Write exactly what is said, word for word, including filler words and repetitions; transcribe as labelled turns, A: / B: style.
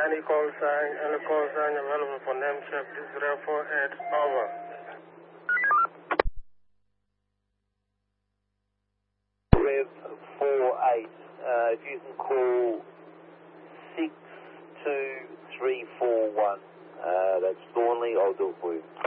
A: Any call sign, any call sign available for name check zero four eight, over.
B: Rev four eight, uh, if you can call six two three four one, uh, that's Thornley, I'll do it for you.